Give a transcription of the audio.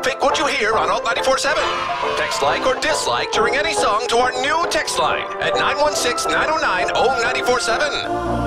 pick what you hear on Alt 94.7. Text like or dislike during any song to our new text line at 916-909-0947.